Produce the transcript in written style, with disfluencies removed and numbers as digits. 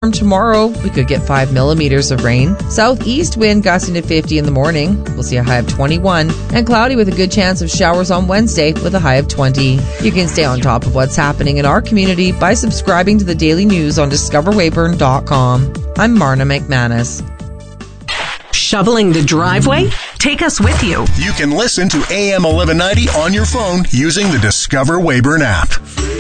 Tomorrow, we could get 5 millimeters of rain. Southeast wind gusting to 50 in the morning. We'll see a high of 21. And cloudy with a good chance of showers on Wednesday with a high of 20. You can stay on top of what's happening in our community by subscribing to the daily news on discoverweyburn.com. I'm Marna McManus. Shoveling the driveway? Take us with you. You can listen to AM 1190 on your phone using the Discover Weyburn app.